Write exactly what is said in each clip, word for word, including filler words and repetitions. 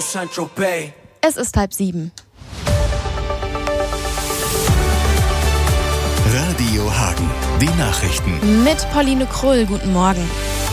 Es ist halb sieben. Radio Hagen, die Nachrichten. Mit Pauline Krull, guten Morgen.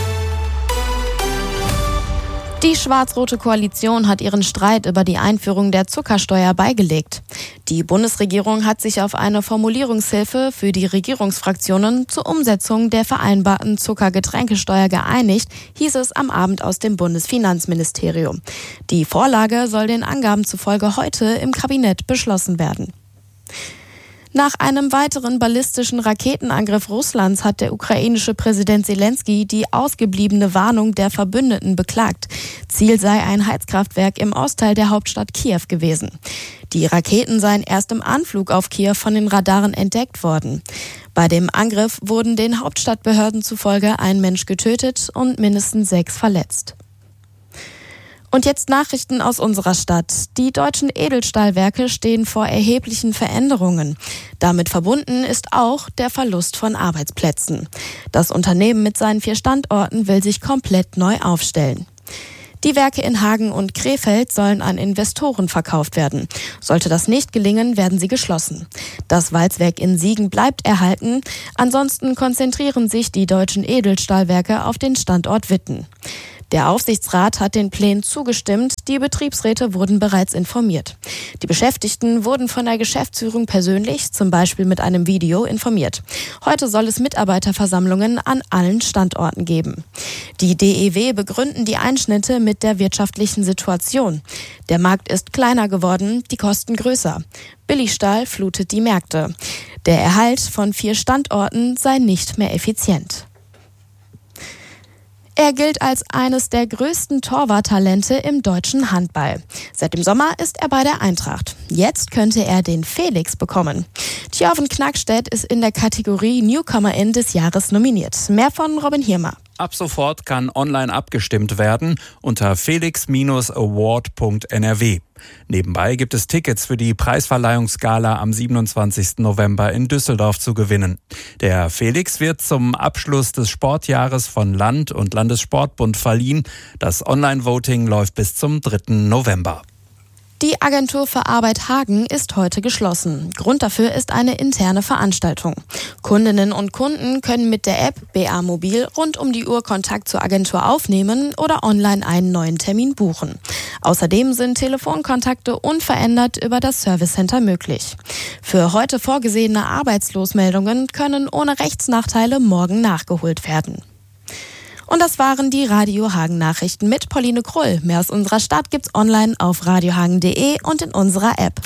Die schwarz-rote Koalition hat ihren Streit über die Einführung der Zuckersteuer beigelegt. Die Bundesregierung hat sich auf eine Formulierungshilfe für die Regierungsfraktionen zur Umsetzung der vereinbarten Zuckergetränkesteuer geeinigt, hieß es am Abend aus dem Bundesfinanzministerium. Die Vorlage soll den Angaben zufolge heute im Kabinett beschlossen werden. Nach einem weiteren ballistischen Raketenangriff Russlands hat der ukrainische Präsident Zelensky die ausgebliebene Warnung der Verbündeten beklagt. Ziel sei ein Heizkraftwerk im Ostteil der Hauptstadt Kiew gewesen. Die Raketen seien erst im Anflug auf Kiew von den Radaren entdeckt worden. Bei dem Angriff wurden den Hauptstadtbehörden zufolge ein Mensch getötet und mindestens sechs verletzt. Und jetzt Nachrichten aus unserer Stadt. Die deutschen Edelstahlwerke stehen vor erheblichen Veränderungen. Damit verbunden ist auch der Verlust von Arbeitsplätzen. Das Unternehmen mit seinen vier Standorten will sich komplett neu aufstellen. Die Werke in Hagen und Krefeld sollen an Investoren verkauft werden. Sollte das nicht gelingen, werden sie geschlossen. Das Walzwerk in Siegen bleibt erhalten. Ansonsten konzentrieren sich die deutschen Edelstahlwerke auf den Standort Witten. Der Aufsichtsrat hat den Plänen zugestimmt, die Betriebsräte wurden bereits informiert. Die Beschäftigten wurden von der Geschäftsführung persönlich, zum Beispiel mit einem Video, informiert. Heute soll es Mitarbeiterversammlungen an allen Standorten geben. Die D E W begründen die Einschnitte mit der wirtschaftlichen Situation. Der Markt ist kleiner geworden, die Kosten größer. Billigstahl flutet die Märkte. Der Erhalt von vier Standorten sei nicht mehr effizient. Er gilt als eines der größten Torwarttalente im deutschen Handball. Seit dem Sommer ist er bei der Eintracht. Jetzt könnte er den Felix bekommen. Thjörven Knackstedt ist in der Kategorie Newcomer-In des Jahres nominiert. Mehr von Robin Hirmer. Ab sofort kann online abgestimmt werden unter felix award punkt n r w. Nebenbei gibt es Tickets für die Preisverleihungsgala am siebenundzwanzigsten November in Düsseldorf zu gewinnen. Der Felix wird zum Abschluss des Sportjahres von Land- und Landessportbund verliehen. Das Online-Voting läuft bis zum dritten November. Die Agentur für Arbeit Hagen ist heute geschlossen. Grund dafür ist eine interne Veranstaltung. Kundinnen und Kunden können mit der App B A Mobil rund um die Uhr Kontakt zur Agentur aufnehmen oder online einen neuen Termin buchen. Außerdem sind Telefonkontakte unverändert über das Service Center möglich. Für heute vorgesehene Arbeitslosmeldungen können ohne Rechtsnachteile morgen nachgeholt werden. Und das waren die Radio Hagen Nachrichten mit Pauline Krull. Mehr aus unserer Stadt gibt's online auf radiohagen punkt de und in unserer App.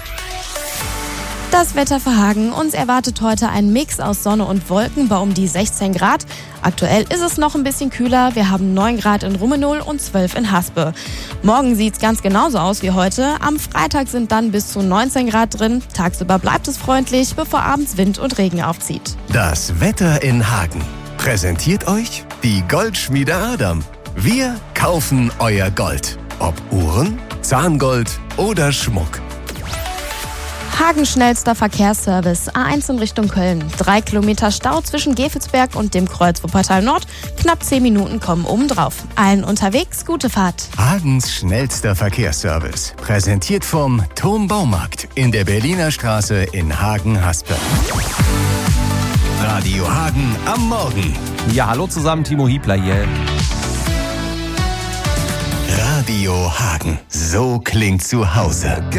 Das Wetter für Hagen. Uns erwartet heute ein Mix aus Sonne und Wolken bei um die sechzehn Grad. Aktuell ist es noch ein bisschen kühler. Wir haben neun Grad in Rummenol und zwölf in Haspe. Morgen sieht's ganz genauso aus wie heute. Am Freitag sind dann bis zu neunzehn Grad drin. Tagsüber bleibt es freundlich, bevor abends Wind und Regen aufzieht. Das Wetter in Hagen präsentiert euch die Goldschmiede Adam. Wir kaufen euer Gold. Ob Uhren, Zahngold oder Schmuck. Hagen schnellster Verkehrsservice. A eins in Richtung Köln. Drei Kilometer Stau zwischen Gevelsberg und dem Kreuz Wuppertal Nord. Knapp zehn Minuten kommen obendrauf. Allen unterwegs, gute Fahrt. Hagens schnellster Verkehrsservice. Präsentiert vom Thom Baumarkt in der Berliner Straße in Hagen-Haspe. Radio Hagen am Morgen. Ja, hallo zusammen, Timo Hiebler hier. Radio Hagen. So klingt zu Hause.